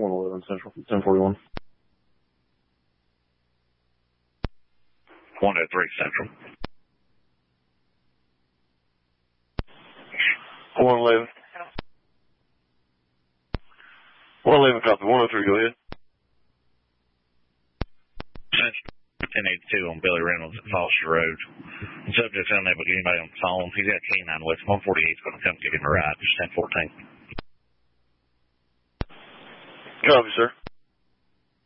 111 Central, 1041. 103 Central. 111. 111 copy. 103, go ahead. Central 1082 on Billy Reynolds at Foster Road. The subject's unable to get anybody on the phone. He's got a canine with him. 148's going to come give him a ride. Just 1014. Copy, sir.